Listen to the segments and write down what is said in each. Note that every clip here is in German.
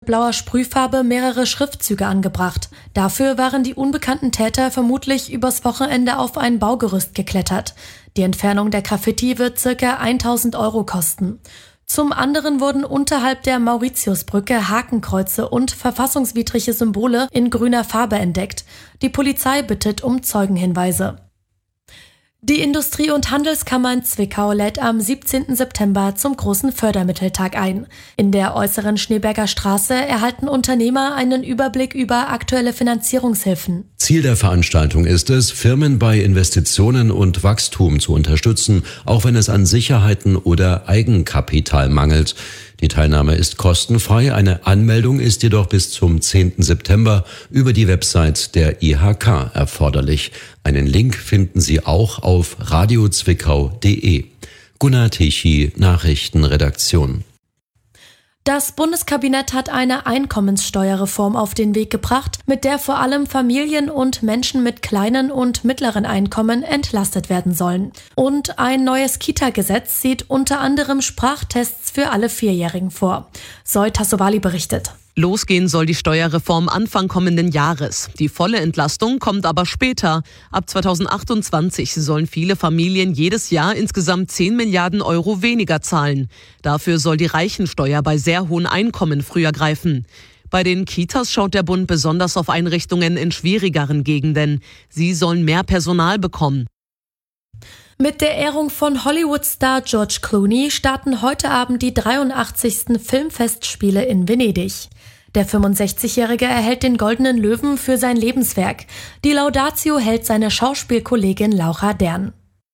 blauer Sprühfarbe mehrere Schriftzüge angebracht. Dafür waren die unbekannten Täter vermutlich übers Wochenende auf ein Baugerüst geklettert. Die Entfernung der Graffiti wird ca. 1.000 € kosten. Zum anderen wurden unterhalb der Mauritiusbrücke Hakenkreuze und verfassungswidrige Symbole in grüner Farbe entdeckt. Die Polizei bittet um Zeugenhinweise. Die Industrie- und Handelskammer in Zwickau lädt am 17. September zum großen Fördermitteltag ein. In der äußeren Schneeberger Straße erhalten Unternehmer einen Überblick über aktuelle Finanzierungshilfen. Ziel der Veranstaltung ist es, Firmen bei Investitionen und Wachstum zu unterstützen, auch wenn es an Sicherheiten oder Eigenkapital mangelt. Die Teilnahme ist kostenfrei, eine Anmeldung ist jedoch bis zum 10. September über die Website der IHK erforderlich. Einen Link finden Sie auch auf radiozwickau.de. Gunnar Tichy, Nachrichtenredaktion. Das Bundeskabinett hat eine Einkommenssteuerreform auf den Weg gebracht, mit der vor allem Familien und Menschen mit kleinen und mittleren Einkommen entlastet werden sollen. Und ein neues Kita-Gesetz sieht unter anderem Sprachtests für alle Vierjährigen vor. Zoe Tassovali berichtet. Losgehen soll die Steuerreform Anfang kommenden Jahres. Die volle Entlastung kommt aber später. Ab 2028 sollen viele Familien jedes Jahr insgesamt 10 Milliarden € weniger zahlen. Dafür soll die Reichensteuer bei sehr hohen Einkommen früher greifen. Bei den Kitas schaut der Bund besonders auf Einrichtungen in schwierigeren Gegenden. Sie sollen mehr Personal bekommen. Mit der Ehrung von Hollywood-Star George Clooney starten heute Abend die 83. Filmfestspiele in Venedig. Der 65-Jährige erhält den Goldenen Löwen für sein Lebenswerk. Die Laudatio hält seine Schauspielkollegin Laura Dern.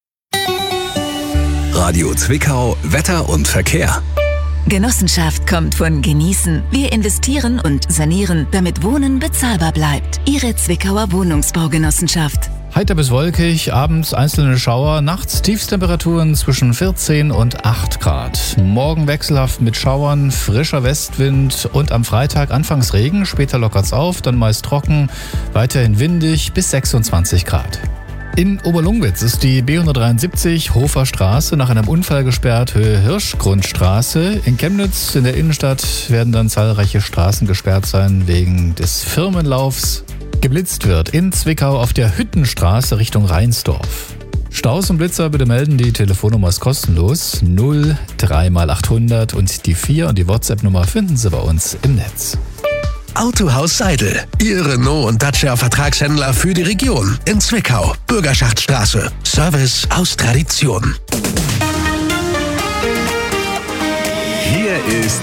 Radio Zwickau, Wetter und Verkehr. Genossenschaft kommt von Genießen. Wir investieren und sanieren, damit Wohnen bezahlbar bleibt. Ihre Zwickauer Wohnungsbaugenossenschaft. Heiter bis wolkig, abends einzelne Schauer, nachts Tiefstemperaturen zwischen 14 und 8 Grad. Morgen wechselhaft mit Schauern, frischer Westwind und am Freitag anfangs Regen, später lockert's auf, dann meist trocken, weiterhin windig bis 26 Grad. In Oberlungwitz ist die B173 Hofer Straße nach einem Unfall gesperrt, Höhe Hirschgrundstraße. In Chemnitz in der Innenstadt werden dann zahlreiche Straßen gesperrt sein wegen des Firmenlaufs. Geblitzt wird in Zwickau auf der Hüttenstraße Richtung Rheinsdorf. Staus und Blitzer bitte melden, die Telefonnummer ist kostenlos. 03 mal 800 und die 4 und die WhatsApp-Nummer finden Sie bei uns im Netz. Autohaus Seidel, Ihr Renault und Dacia Vertragshändler für die Region. In Zwickau, Bürgerschachtstraße. Service aus Tradition. Hier ist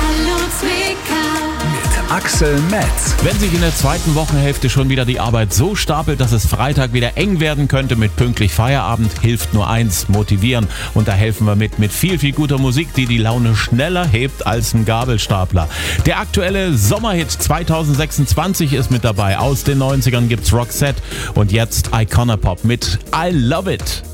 Axel Metz. Wenn sich in der zweiten Wochenhälfte schon wieder die Arbeit so stapelt, dass es Freitag wieder eng werden könnte mit pünktlich Feierabend, hilft nur eins: motivieren. Und da helfen wir mit viel, viel guter Musik, die die Laune schneller hebt als ein Gabelstapler. Der aktuelle Sommerhit 2026 ist mit dabei. Aus den 90ern gibt's Roxette und jetzt Iconopop mit I Love It.